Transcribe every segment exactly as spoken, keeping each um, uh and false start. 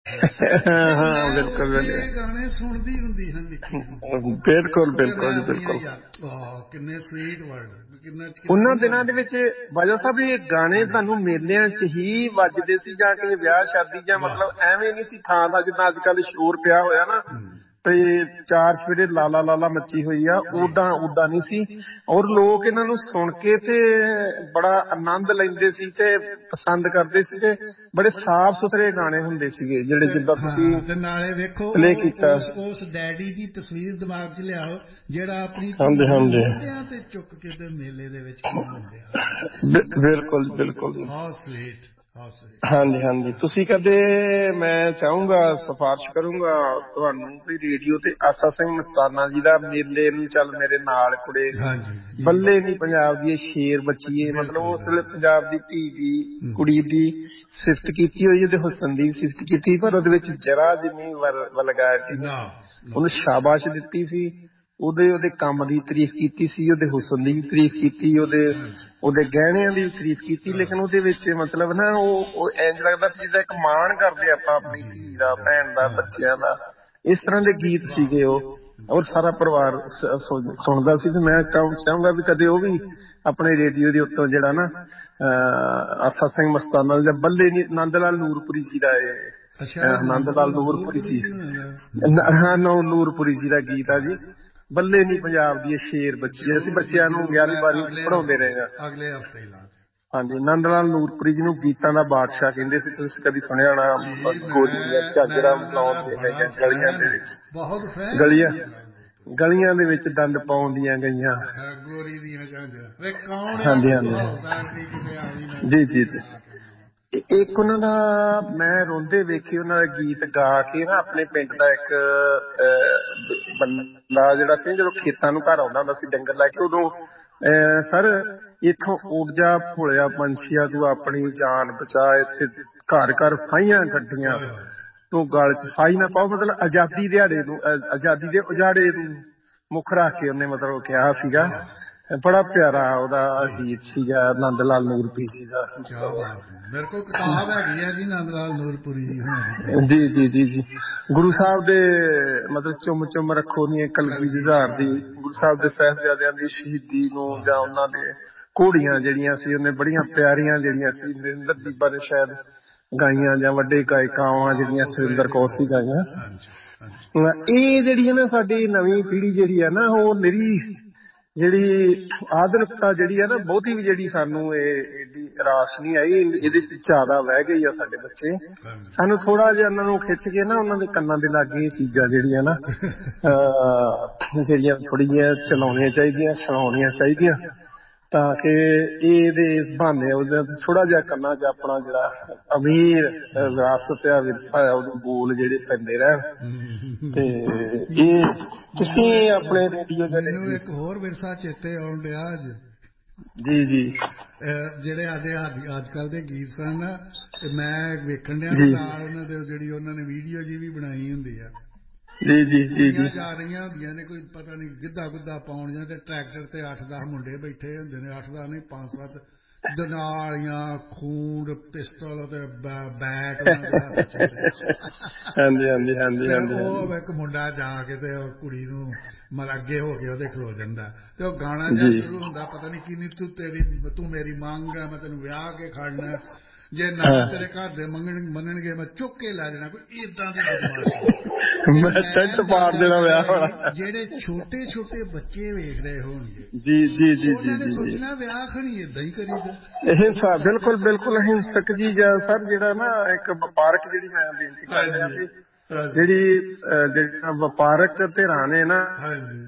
ਹਾਂ ਬਿਲਕੁਲ ਬਿਲਕੁਲ ਗਾਣੇ ਸੁਣਦੀ ਹੁੰਦੀ ਹਨ ਨਿੱਕੀ ਹੁੰਦੀ ਬਿਲਕੁਲ ਤੇ ਮੈਂ ਬਿਲਕੁਲ ਆਪਣੀਆਂ ਬਿਲਕੁਲ ਯਾਦ ਆਹ ਕਿੰਨੇ ਸਵੀਟ ਵਰਡ ਕਿੰਨਾ ਕਿੰਨਾ ਉਹਨਾਂ ਨਹੀਂ ਦਿਨਾਂ ਦੇ ਲੱਗਦਾ। ਵਿੱਚ ਬਾਜਾ ਸਾਹਿਬ ਇਹ ਗਾਣੇ ਤੁਹਾਨੂੰ ਮੇਲਿਆਂ ਚ ਹੀ ਵੱਜਦੇ ਸੀ ਜਾਂ ਕਿਸੇ ਵਿਆਹ ਸ਼ਾਦੀ ਜਾਂ ਵਾਹ ਮਤਲਬ ਐਵੇਂ ਨਹੀਂ ਸੀ ਥਾਂ ਦਾ ਜਿੱਦਾਂ ਅੱਜ ਕੱਲ੍ਹ ਸ਼ੋਰ ਪਿਆ ਹੋਇਆ ਨਾ ਤੇ ਚਾਰ ਸਵੇਰੇ ਲਾਲਾ ਲਾਲਾ ਮੱਚੀ ਹੋਈ ਆ ਜੀ ਉਦਾਂ ਉਦਾਂ ਨਹੀਂ ਸੀ। ਔਰ ਲੋਕ ਇਹਨਾਂ ਨੂੰ ਸੁਣ ਕੇ ਤੇ ਬੜਾ ਆਨੰਦ ਲੈਂਦੇ ਸੀ ਤੇ ਪਸੰਦ ਕਰਦੇ ਸੀ ਤੇ ਬੜੇ ਸਾਫ਼ ਸੁਥਰੇ ਗਾਣੇ ਹੁੰਦੇ ਸੀਗੇ ਜਿਹੜੇ ਤੇ ਜਿੱਦਾਂ ਤੁਸੀਂ ਹਾਂ ਤੇ ਨਾਲੇ ਵੇਖੋ ਪਲੇ ਉਹ ਕੀਤਾ। ਉਸ ਉਸ ਡੈਡੀ ਦੀ ਤਸਵੀਰ ਦਿਮਾਗ 'ਚ ਲਿਆਓ ਜਿਹੜਾ ਆਪਣੀ ਧੀ ਹਾਂਜੀ ਨੂੰ ਹਾਂਜੀ ਮੋਢਿਆਂ ਤੇ ਚੁੱਕ ਕੇ ਤੇ ਮੇਲੇ ਦੇ ਵਿੱਚ ਘੁਮਾਉਂਦਿਆ ਬਿਲਕੁਲ ਬਿਲਕੁਲ ਹਾਊ ਸਵੀਟ ਹਾਊ ਸਵੀਟ। ਹਾਂਜੀ ਹਾਂਜੀ ਤੁਸੀਂ ਕਦੇ ਮੈਂ ਚਾਹੂੰਗਾ ਸਿਫਾਰਿਸ਼ ਕਰੂੰਗਾ ਤੁਹਾਨੂੰ ਵੀ ਰੇਡੀਓ ਤੇ ਆਸਾ ਸਿੰਘ ਮਸਤਾਨਾ ਜੀ ਦਾ ਮੇਲੇ ਨੂੰ ਚੱਲ ਮੇਰੇ ਨਾਲ ਕੁੜੇ ਹਾਂਜੀ ਜੀ ਬੱਲੇ ਨੀ ਪੰਜਾਬ ਦੀ ਸ਼ੇਰ ਬੱਚੀਏ ਮਤਲਬ ਬਿਲਕੁਲ ਉਸ ਵੇਲੇ ਬਿਲਕੁਲ ਪੰਜਾਬ ਦੀ ਧੀ ਦੀ ਕੁੜੀ ਦੀ ਸਿਫਤ ਕੀਤੀ ਹੋਈ ਉਹਦੇ ਹੁਸਨ ਦੀ ਸਿਫਤ ਕੀਤੀ ਪਰ ਉਹਦੇ ਵਿੱਚ ਜਰਾ ਜਿੰਨੀ ਵਲਗੈਰਿਟੀ ਨਹੀਂ ਨਾ ਸੀ। ਨਾ ਉਹਨੂੰ ਸ਼ਾਬਾਸ਼ ਦਿੱਤੀ ਸੀ ਉਹਦੇ ਉਹਦੇ ਕੰਮ ਦੀ ਤਾਰੀਫ ਕੀਤੀ ਸੀ ਉਹਦੇ ਹੁਸਨ ਦੀ ਵੀ ਤਾਰੀਫ ਕੀਤੀ ਉਹਦੇ ਹਾਂਜੀ ਉਹਦੇ ਗਹਿਣਿਆਂ ਦੀ ਵੀ ਤਾਰੀਫ ਕੀਤੀ ਹਾਂ ਲੇਕਿਨ ਉਹਦੇ ਵਿੱਚ ਮਤਲਬ ਨਾ ਉਹ ਇੰਝ ਲੱਗਦਾ ਸੀ ਜਿੱਦਾਂ ਇੱਕ ਮਾਣ ਕਰਦੇ ਆਪਾਂ ਆਪਣੀ ਜੀ ਧੀ ਦਾ ਹਾਂ ਭੈਣ ਦਾ ਹਾਂ ਬੱਚਿਆਂ ਦਾ ਇਸ ਤਰ੍ਹਾਂ ਦੇ ਗੀਤ ਵਾਹ ਸੀਗੇ ਉਹ ਔਰ ਸਾਰਾ ਪਰਿਵਾਰ ਸੁਣਦਾ ਸੀ ਤੇ ਮੈਂ ਚਾਹੂੰਗਾ ਵੀ ਕਦੇ ਉਹ ਵੀ ਆਪਣੇ ਰੇਡੀਓ ਦੇ ਉੱਤੋਂ ਜਿਹੜਾ ਨਾ ਅਹ ਆਸਾ ਸਿੰਘ ਮਸਤਾਨਾ ਜਾਂ ਬੱਲੇ ਨੀ ਨੰਦ ਲਾਲ ਨੂਰਪੁਰੀ ਜੀ ਦਾ ਅੱਛਾ ਇਹ ਨੰਦ ਨੰਦ ਲਾਲ ਲਾਲ ਨੂਰਪੁਰੀ ਨੂਰਪੁਰੀ ਜੀ ਜੀ ਹੋਣਾ ਦਾ ਹਾਂ ਨੌ ਨੂਰਪੁਰੀ ਜੀ ਦਾ ਗੀਤ ਆ ਜੀ ਬੱਲੇ ਨੀ ਪੰਜਾਬ ਦੀ ਸ਼ੇਰ ਬੱਚੀ ਅਸੀਂ ਜ਼ਰੂਰ ਜੀ ਬੱਚਿਆਂ ਨੂੰ ਜ਼ਰੂਰ ਗਿਆਰਵੀਂ ਮੈਂ ਬਾਰਵੀਂ ਚ ਅਗਲੇ ਪੜ੍ਹਾਉਂਦੇ ਹਫਤੇ ਰਹੇ ਹਾਂ। ਅਗਲੇ ਹਫਤੇ ਲਾ ਹਾਂਜੀ ਨੰਦ ਲਾਲ ਨੂਰਪੁਰੀ ਜੀ ਨੂੰ ਗੀਤਾਂ ਦਾ ਬਾਦਸ਼ਾਹ ਕਹਿੰਦੇ ਸੀ ਤੁਸੀਂ ਕਦੀ ਸੁਣਿਆ ਹੋਣਾ ਜੀ ਗੋਰੀ ਦੀਆਂ ਮੈਂ ਮੈਂ ਝਾਂਜਰਾਂ ਉਹਨਾਂ ਦਾ ਲਾਉਂਦੇ ਬੜਾ ਹੈਗੇ ਗਲੀਆਂ ਫੈਨ ਦੇ ਹਾਂ ਵਿੱਚ ਬਹੁਤ ਫੈਨ ਹਾਂ ਗਲੀਆਂ ਨੰਦ ਲਾਲ ਨੂਰਪੁਰੀ ਗਲੀਆਂ ਦੇ ਵਿੱਚ ਡੰਡ ਪਾਉਂਦੀਆਂ ਗਈਆਂ। ਹਾਂ ਗੋਰੀ ਦੀਆਂ ਝਾਂਜਰਾਂ ਵੇ ਕੌਣ ਆ ਹਾਂਜੀ ਤੂੰ ਹਾਂਜੀ ਹੌਲਦਾਰ ਦੀ ਕਿਤੇ ਆਵੀਂ ਨਾ ਜੀ ਤੇਰੇ ਜੀ ਜੀ ਬਣਾ ਕੇ ਲਿਆਵਾਂ। ਇੱਕ ਉਹਨਾਂ ਦਾ ਮੈਂ ਰੋਂਦੇ ਵੇਖੇ ਉਹਨਾਂ ਦਾ ਗੀਤ ਗਾ ਕੇ ਨਾ ਆਪਣੇ ਪਿੰਡ ਦਾ ਇੱਕ ਬੰਦਾ ਜਿਹੜਾ ਸੀ ਜਦੋਂ ਖੇਤਾਂ ਨੂੰ ਘਰ ਆਉਂਦਾ ਹੁੰਦਾ ਸੀ ਡੰਗਰ ਲੈ ਕੇ ਉਦੋਂ ਸਰ ਇੱਥੋਂ ਉੱਡ ਜਾ ਭੋਲਿਆ ਪੰਛੀਆ ਤੂੰ ਆਪਣੀ ਜਾਨ ਬਚਾ ਇੱਥੇ ਘਰ ਘਰ ਫਾਹੀਆਂ ਕੱਢੀਆਂ ਓਏ ਹੋਏ ਤੂੰ ਗਲ ਚ ਫਾਈ ਨਾ ਪਾਓ ਮਤਲਬ ਆਜ਼ਾਦੀ ਦਿਹਾੜੇ ਨੂੰ ਆਜ਼ਾਦੀ ਦੇ ਉਜਾੜੇ ਨੂੰ ਮੁੱਖ ਰੱਖ ਕੇ ਉਹਨੇ ਮਤਲਬ ਕਿਹਾ ਸੀਗਾ। ਵਾਹ ਬੜਾ ਪਿਆਰਾ ਉਹਦਾ ਜੀ ਗੀਤ ਸੀਗਾ ਨੰਦ ਲਾਲ ਨੂਰਪੁਰੀ ਜੀ ਦਾ ਕਿਆ ਬਾਤ ਹੈ ਮੇਰੇ ਕੋਲ ਕਿਤਾਬ ਹੈਗੀ ਹੈ ਜੀ ਨੰਦ ਲਾਲ ਨੂਰਪੁਰੀ ਜੀ ਹੁਣਾਂ ਦੀ ਪਈ ਜੀ ਜੀ ਜੀ ਜੀ ਗੁਰੂ ਸਾਹਿਬ ਦੇ ਮਤਲਬ ਚੁੰਮ ਚੁੰਮ ਰੱਖੋ ਨੀ ਕਲਗੀ ਕਲਗੀ ਜੁਝਾਰ ਦੀ ਜੁਝਾਰ ਗੁਰੂ ਸਾਹਿਬ ਦੇ ਸਾਹਿਬਜ਼ਾਦਿਆਂ ਦੀ ਸ਼ਹੀਦੀ ਨੂੰ ਵਾਹ ਜਾਂ ਉਹਨਾਂ ਦੇ ਘੋੜੀਆਂ ਜਿਹੜੀਆਂ ਸੀ ਉਹਨੇ ਬੜੀਆਂ ਪਿਆਰੀਆਂ ਜਿਹੜੀਆਂ ਸੀ ਨਰਿੰਦਰ ਬੀਬਾ ਨੇ ਸ਼ਾਇਦ ਗਾਈਆਂ ਜਾਂ ਵੱਡੇ ਗਾਇਕਾਵਾਂ ਹਾਂ ਜਿਹੜੀਆਂ ਉਹ ਸੁਰਿੰਦਰ ਗਏ ਕੌਰ ਨੇ ਸੀ ਗਾਈਆਂ। ਹਾਂਜੀ ਹਾਂਜੀ ਇਹ ਜਿਹੜੀ ਹੈ ਨਾ ਸਾਡੀ ਨਵੀਂ ਪੀੜ੍ਹੀ ਜਿਹੜੀ ਹੈ ਨਾ ਉਹ ਨਿਰੀ ਜਿਹੜੀ ਆਧੁਨਿਕਤਾ ਜਿਹੜੀ ਹੈ ਨਾ ਬਹੁਤੀ ਵੀ ਜਿਹੜੀ ਸਾਨੂੰ ਇਹ ਏਡੀ ਰਾਸ ਨਹੀਂ ਆਈ ਇਹਦੇ ਚ ਜ਼ਿਆਦਾ ਵਹਿ ਗਈ ਆ ਸਾਡੇ ਬੱਚੇ ਹਾਂਜੀ ਸਾਨੂੰ ਥੋੜਾ ਜਿਹਾ ਉਹਨਾਂ ਨੂੰ ਖਿੱਚ ਕੇ ਨਾ ਉਹਨਾਂ ਦੇ ਕੰਨਾਂ ਦੇ ਲਾਗੇ ਇਹ ਚੀਜ਼ਾਂ ਜਿਹੜੀਆਂ ਨਾ ਅਹ ਜਿਹੜੀਆਂ ਥੋੜ੍ਹੀ ਜਿਹੀਆਂ ਚਲਾਉਣੀਆਂ ਚਾਹੀਦੀਆਂ ਸੁਣਾਉਣੀਆਂ ਚਾਹੀਦੀਆਂ ਤਾਂ ਕਿ ਇਹਦੇ ਬਹਾਨੇ ਉਹਦੇ ਥੋੜਾ ਜਿਹਾ ਕੰਨਾਂ ਚ ਆਪਣਾ ਜਿਹੜਾ ਅਮੀਰ ਵਿਰਾਸਤ ਆ ਵਿਰਸਾ ਆ ਉਹਦੇ ਬੋਲ ਜਿਹੜੇ ਪੈਂਦੇ ਰਹਿਣ ਤੇ ਇਹ ਤੁਸੀਂ ਮੈਨੂੰ ਇੱਕ ਆਪਣੇ ਰੇਡੀਓ ਜਿਹੜੇ ਮੈਨੂੰ ਜੀ ਇੱਕ ਹੋਰ ਵਿਰਸਾ ਚੇਤੇ ਆਉਣ ਡਿਆ ਅੱਜ ਜੀ ਜੀ ਜਿਹੜੇ ਆਦੇ ਅੱਜ ਕੱਲ ਦੇ ਗੀਤ ਸਨ ਨਾ ਤੇ ਮੈਂ ਵੇਖਣ ਡਿਆ ਤੇ ਜੀ ਨਾਲ ਉਹਨਾਂ ਦੇ ਜਿਹੜੀ ਉਹਨਾਂ ਨੇ ਵੀਡੀਓ ਜੀ ਵੀ ਬਣਾਈ ਹੁੰਦੀ ਆ ਜੀ ਜੀ ਜੀ ਕੁੜੀਆਂ ਜੀ ਜਾ ਰਹੀਆਂ ਹੁੰਦੀਆਂ ਨੇ ਕੋਈ ਪਤਾ ਨਹੀਂ ਗਿੱਧਾ ਗੁੱਧਾ ਪਾਉਣ ਜਾਂ ਤੇ ਟਰੈਕਟਰ ਤੇ ਅੱਠ ਦਸ ਮੁੰਡੇ ਬੈਠੇ ਹੁੰਦੇ ਨੇ ਅੱਠ ਦਸ ਨਹੀਂ ਪੰਜ ਸੱਤ ਦਨਾਲੀਆਂ ਖੂੰਡ ਪਿਸਤਲ ਤੇ ਬੈਟ ਉਹਨਾਂ ਦੇ ਹੱਥ ਚ ਹਾਂਜੀ ਹਾਂਜੀ ਹਾਂਜੀ ਤੇ ਹਾਂਜੀ ਉਹ ਹਾਂਜੀ ਇੱਕ ਮੁੰਡਾ ਜਾ ਕੇ ਤੇ ਉਹ ਕੁੜੀ ਨੂੰ ਮਰ ਅੱਗੇ ਹੋ ਕੇ ਉਹਦੇ ਖਲੋ ਜਾਂਦਾ ਤੇ ਉਹ ਗਾਣਾ ਜਿਹਾ ਜੀ ਸ਼ੁਰੂ ਹੁੰਦਾ ਪਤਾ ਨਹੀਂ ਕਿੰਨੀ ਤੂੰ ਤੇਰੀ ਤੂੰ ਮੇਰੀ ਮੰਗ ਹੈ ਮੈਂ ਤੈਨੂੰ ਵਿਆਹ ਕੇ ਖੜਨਾ ਜੇ ਨਾ ਹਾਂ ਤੇਰੇ ਘਰ ਦੇ ਮੰਗਣ ਮੰਨਣਗੇ ਮੈਂ ਚੁੱਕ ਕੇ ਲੈ ਜਾਣਾ ਕੋਈ ਏਦਾਂ ਦੀ ਬਦਮਾਸ਼ੀ ਤੇ ਮੈਂ ਮੈਂ ਟੈਂਟ ਪਾੜ ਅੰਦਾਜ਼ਾ ਦੇਣਾ ਵਿਆਹ ਲਾਇਆ ਵਾਲਾ ਜੀ ਜਿਹੜੇ ਛੋਟੇ ਛੋਟੇ ਬੱਚੇ ਵੇਖ ਰਹੇ ਹੋਣਗੇ ਜੀ ਜੀ ਜੀ ਜੀ ਉਹਨਾਂ ਨੇ ਜੀ ਜੀ ਸੋਚਣਾ ਵਿਆਹ ਖਣੀ ਏਦਾਂ ਹੀ ਕਰੀਦਾ ਹਿੰਸਾ ਬਿਲਕੁਲ ਬਿਲਕੁਲ ਹਿੰਸਕ ਜੀ ਜਾਂ ਸਰ ਜਿਹੜਾ ਨਾ ਇੱਕ ਵਪਾਰਕ ਜਿਹੜੀ ਮੈਂ ਬੇਨਤੀ ਕਰ ਰਿਹਾ ਹਾਂਜੀ ਵੀ ਹਾਂਜੀ ਜਿਹੜੀ ਜਿਹੜਾ ਵਪਾਰਕ ਧਿਰਾਂ ਨੇ ਨਾ ਹਾਂਜੀ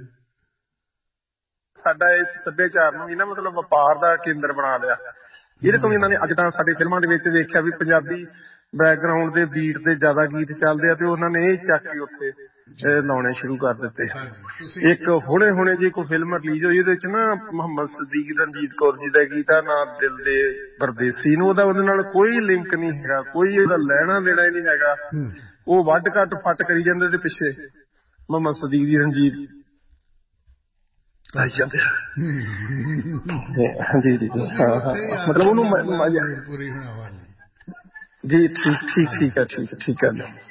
ਸਾਡਾ ਇਸ ਸੱਭਿਆਚਾਰ ਨੂੰ ਵੀ ਨਾ ਮਤਲਬ ਵਪਾਰ ਦਾ ਕੇਂਦਰ ਬਣਾ ਲਿਆ ਇਹਦੇ ਤੋਂ ਵੀ ਇਹਨਾਂ ਨੇ ਅੱਜ ਤਾਂ ਸਾਡੀ ਫਿਲਮਾਂ ਦੇ ਵਿੱਚ ਵੇਖਿਆ ਵੀ ਪੰਜਾਬੀ ਬੈਕਗਰਾਊਂਡ ਦੇ ਬੀਟ ਤੇ ਜ਼ਿਆਦਾ ਗੀਤ ਚੱਲਦੇ ਆ ਤੇ ਉਹਨਾਂ ਨੇ ਇਹ ਚੱਕ ਕੇ ਉੱਥੇ ਲਾਉਣੇ ਸ਼ੁਰੂ ਕਰ ਦਿੱਤੇ। ਹਾਂਜੀ ਤੁਸੀਂ ਇੱਕ ਹੁਣੇ ਹੁਣੇ ਜੀ ਕੋਈ ਫਿਲਮ ਰਿਲੀਜ਼ ਹੋਈ ਉਹਦੇ ਵਿੱਚ ਨਾ ਮੁਹੰਮਦ ਸਦੀਕ ਰਣਜੀਤ ਕੌਰ ਜੀ ਦਾ ਗੀਤ ਆ ਨਾ ਦਿਲ ਦੇ ਪਰਦੇਸੀ ਨੂੰ ਉਹਦਾ ਉਹਦੇ ਨਾਲ ਕੋਈ ਲਿੰਕ ਨਹੀਂ ਹੈਗਾ ਕੋਈ ਉਹਦਾ ਲੈਣਾ ਦੇਣਾ ਹੀ ਨਹੀਂ ਹੈਗਾ ਉਹ ਵੱਢ ਘੱਟ ਫੱਟ ਕਰੀ ਜਾਂਦੇ ਤੇ ਪਿੱਛੇ ਮੁਹੰਮਦ ਸਦੀਕ ਜੀ ਰਣਜੀਤ ਆਈ ਜਾਂਦੇ ਜੀ ਜੀ ਤੁਸੀਂ ਹਾਂ ਹਾਂ ਉੱਥੇ ਹੀ ਆ ਮਤਲਬ ਜਾਓ ਉਹਨੂੰ ਨੰਦ ਲਾਲ ਨੂਰਪੁਰੀ ਹੁਣਾਂ ਵਾਲੀ ਜੀ ਠੀਕ ਠੀਕ ਠੀਕ ਹੈ ਠੀਕ ਹੈ ਠੀਕ ਹੈ।